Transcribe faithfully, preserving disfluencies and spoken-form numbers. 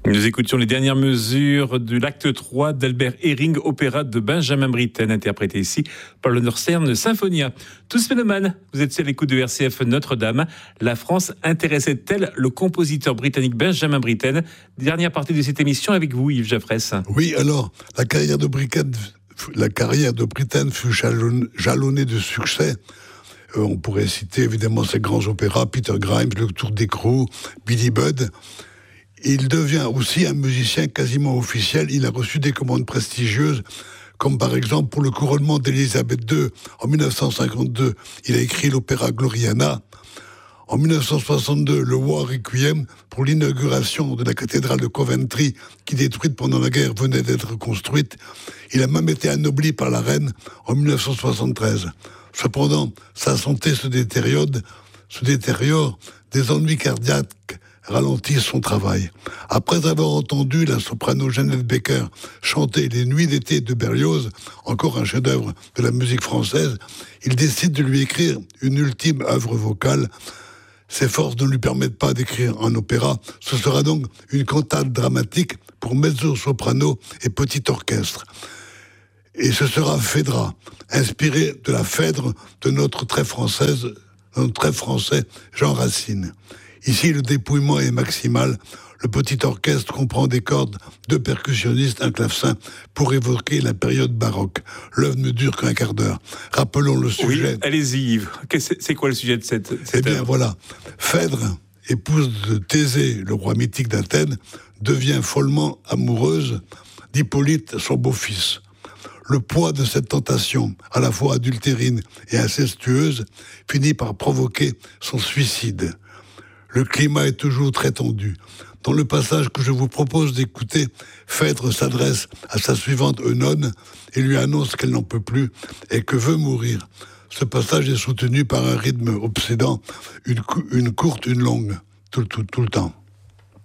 Nous écoutions les dernières mesures de l'acte trois d'Albert Ehring, opéra de Benjamin Britten, interprété ici par le Northern Symphonia. Tous mélomanes, vous êtes à l'écoute de R C F Notre-Dame. La France intéressait-elle le compositeur britannique Benjamin Britten? Dernière partie de cette émission avec vous, Yves Jaffrès. Oui, alors, la carrière de Britten, la carrière de Britten fut jalonnée de succès. Euh, on pourrait citer évidemment ses grands opéras, Peter Grimes, Le Tour d'Écrou, Billy Budd. Il devient aussi un musicien quasiment officiel. Il a reçu des commandes prestigieuses, comme par exemple pour le couronnement d'Élisabeth deux en dix-neuf cent cinquante-deux. Il a écrit l'opéra Gloriana. En dix-neuf cent soixante-deux, le War Requiem pour l'inauguration de la cathédrale de Coventry, qui, détruite pendant la guerre, venait d'être construite. Il a même été anobli par la reine en dix-neuf cent soixante-treize. Cependant, sa santé se détériore, se détériore, des ennuis cardiaques ralentissent son travail. Après avoir entendu la soprano Jeannette Becker chanter Les Nuits d'été de Berlioz, encore un chef-d'œuvre de la musique française, il décide de lui écrire une ultime œuvre vocale. Ses forces ne lui permettent pas d'écrire un opéra. Ce sera donc une cantate dramatique pour mezzo-soprano et petit orchestre. Et ce sera Phèdra, inspiré de la Phèdre de notre très française, notre très français Jean Racine. Ici, le dépouillement est maximal. Le petit orchestre comprend des cordes, deux percussionnistes, un clavecin, pour évoquer la période baroque. L'œuvre ne dure qu'un quart d'heure. Rappelons le sujet. Oui, allez-y, Yves. C'est quoi le sujet de cette, cette Eh bien, œuvre ? voilà. Phèdre, épouse de Thésée, le roi mythique d'Athènes, devient follement amoureuse d'Hippolyte, son beau-fils. Le poids de cette tentation, à la fois adultérine et incestueuse, finit par provoquer son suicide. Le climat est toujours très tendu. Dans le passage que je vous propose d'écouter, Phèdre s'adresse à sa suivante Eunone et lui annonce qu'elle n'en peut plus et que veut mourir. Ce passage est soutenu par un rythme obsédant, une, une courte, une longue, tout, tout, tout le temps.